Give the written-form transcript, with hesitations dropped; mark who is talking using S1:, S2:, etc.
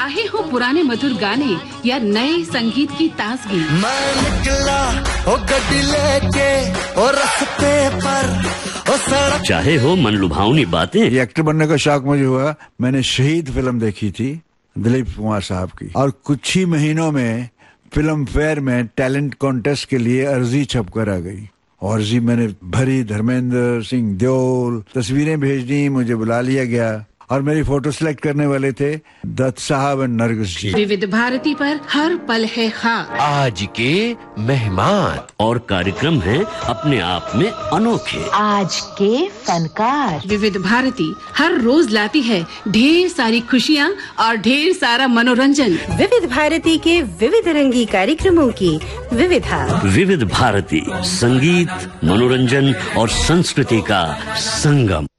S1: चाहे हो पुराने मधुर गाने या नए संगीत की ताजगी।
S2: मैं निकला ओ गड्डी लेके ओ रास्ते पर ओ सड़क।
S3: चाहे हो मन लुभावनी बातें।
S4: ये एक्टर बनने का शौक मुझे हुआ, मैंने शहीद फिल्म देखी थी दिलीप कुमार साहब की, और कुछ ही महीनों में फिल्म फेयर में टैलेंट कॉन्टेस्ट के लिए अर्जी छपकर आ गई। और जी मैंने भरी, धर्मेंद्र सिंह देओल, तस्वीरें भेज दी, मुझे बुला लिया गया और मेरी फोटो सिलेक्ट करने वाले थे दत्त साहब एंड नरगिस जी।
S1: विविध भारती पर हर पल है खास।
S5: आज के मेहमान
S3: और कार्यक्रम हैं अपने आप में अनोखे।
S6: आज के फनकार।
S1: विविध भारती हर रोज लाती है ढेर सारी खुशियाँ और ढेर सारा मनोरंजन।
S6: विविध भारती के विविध रंगी कार्यक्रमों की विविधा।
S3: विविध भारती, संगीत, मनोरंजन और संस्कृति का संगम।